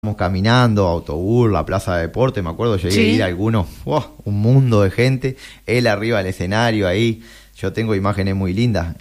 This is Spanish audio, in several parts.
caminando, autobús, la plaza de deporte, me acuerdo, llegué a ir a algunos, un mundo de gente, él arriba del escenario ahí, yo tengo imágenes muy lindas,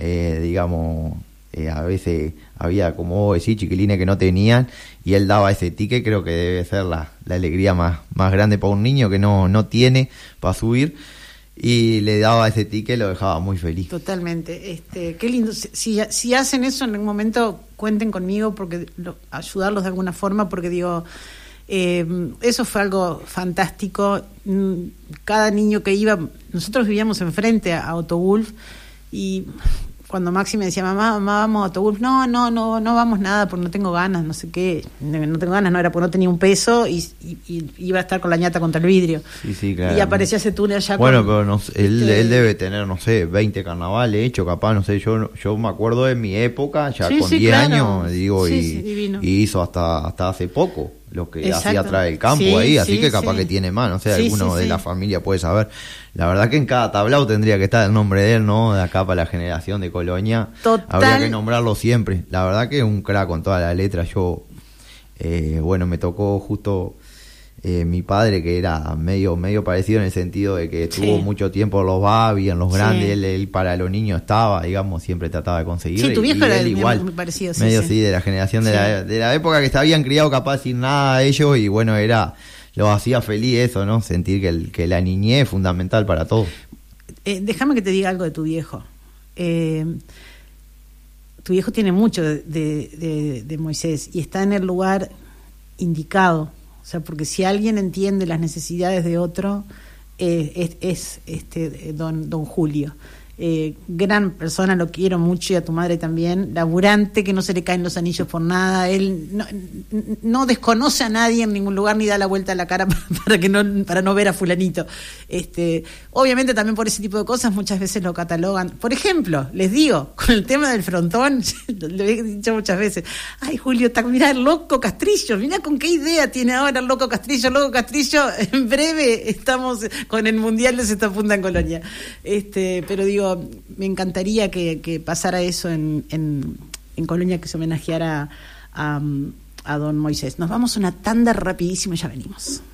a veces había, como vos decís, chiquilines que no tenían, y él daba ese ticket. Creo que debe ser la alegría más grande para un niño que no tiene para subir, y le daba ese ticket, lo dejaba muy feliz. Totalmente. Qué lindo. Si hacen eso en algún momento, cuenten conmigo, porque ayudarlos de alguna forma, porque digo, eso fue algo fantástico. Cada niño que iba, nosotros vivíamos enfrente a Autogulf, y cuando Maxi me decía, mamá, vamos a Autogulf, no vamos nada, porque no tengo ganas, no sé qué, no tengo ganas, no era porque no tenía un peso, y iba a estar con la ñata contra el vidrio. Sí, claro. Y aparecía ese túnel allá. Bueno, pero no sé, él debe tener, 20 carnavales hechos, capaz, no sé, yo me acuerdo de mi época, ya con 10 años, digo, y hizo hasta hace poco lo que hacía atrás del campo ahí, así que capaz que tiene más, no sé, alguno de la familia puede saber. La verdad que en cada tablao tendría que estar el nombre de él, ¿no? De acá para la generación de Colonia. Total. Habría que nombrarlo siempre. La verdad que es un crack con toda la letra. Yo, me tocó justo mi padre, que era medio parecido en el sentido de que estuvo mucho tiempo en los Babi, en los grandes, él para los niños estaba, digamos, siempre trataba de conseguir. Sí, tu viejo era igual, muy parecido. De la generación de la época que se habían criado capaz sin nada a ellos, y bueno, lo hacía feliz eso, ¿no? Sentir que la niñez es fundamental para todo. Déjame que te diga algo de tu viejo. Tu viejo tiene mucho de Moisés, y está en el lugar indicado. O sea, porque si alguien entiende las necesidades de otro, es don Julio. Gran persona, lo quiero mucho, y a tu madre también, laburante, que no se le caen los anillos por nada. Él no desconoce a nadie en ningún lugar, ni da la vuelta a la cara para no ver a fulanito. Obviamente también por ese tipo de cosas muchas veces lo catalogan. Por ejemplo, les digo, con el tema del frontón, lo he dicho muchas veces, ay, Julio, mirá el loco Castrillo, mirá con qué idea tiene ahora el loco Castrillo, en breve estamos con el Mundial de Cesta Punta en Colonia. Pero digo, me encantaría que pasara eso en Colonia, que se homenajeara a don Moisés. Nos vamos a una tanda rapidísimo y ya venimos.